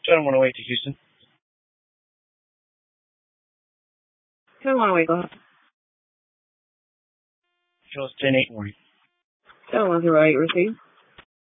7108 to Houston. 7108, go ahead. Show us 10-8 morning. 7108, receive.